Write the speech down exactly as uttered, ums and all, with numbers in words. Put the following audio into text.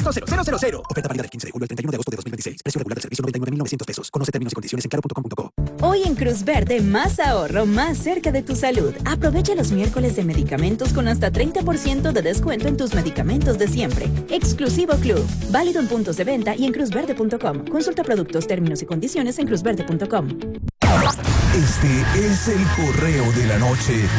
costo cero, cero, cero, cero. Oferta válida del quince de julio al treinta y uno de agosto de dos mil veintiséis. Precio regular del servicio noventa y nueve mil novecientos pesos. Conoce términos y condiciones en claro punto com punto co. Hoy en Cruz Verde, más ahorro, más cerca de tu salud. Aprovecha los miércoles de medicamentos con hasta treinta por ciento de descuento en tus medicamentos de siempre. Exclusivo Club. Válido en puntos de venta y en cruz verde punto com. Consulta productos, términos y condiciones en cruz verde punto com. Este es el correo de la noche.